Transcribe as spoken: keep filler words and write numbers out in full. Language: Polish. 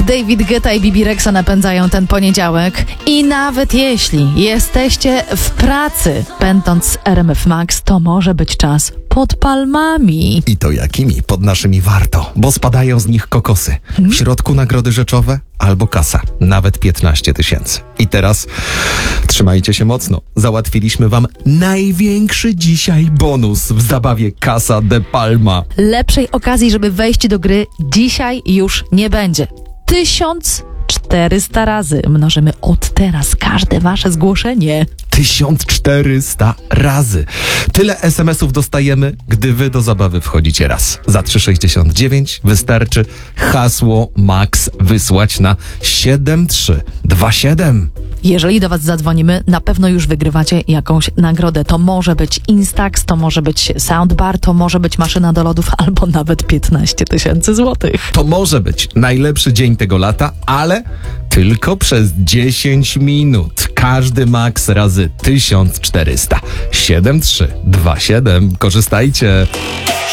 David Guetta i Bibi Rexa napędzają ten poniedziałek. I nawet jeśli jesteście w pracy, będąc z R M F Max, to może być czas pod palmami. I to jakimi? Pod naszymi warto, bo spadają z nich kokosy. W środku nagrody rzeczowe albo kasa, nawet piętnaście tysięcy. I teraz trzymajcie się mocno. Załatwiliśmy wam największy dzisiaj bonus w zabawie Casa de Palma. Lepszej okazji, żeby wejść do gry dzisiaj już nie będzie. Tysiąc czterysta razy mnożymy od teraz każde wasze zgłoszenie. tysiąc czterysta razy. Tyle es em esów dostajemy, gdy wy do zabawy wchodzicie raz. Za trzy sześćdziesiąt dziewięć wystarczy hasło MAX wysłać na siedem trzy dwa siedem. Jeżeli do was zadzwonimy, na pewno już wygrywacie jakąś nagrodę. To może być Instax, to może być soundbar, to może być maszyna do lodów, albo nawet piętnaście tysięcy złotych. To może być najlepszy dzień tego lata, ale tylko przez dziesięć minut. Każdy MAX razy tysiąc czterysta. siedem trzy dwa siedem. Korzystajcie.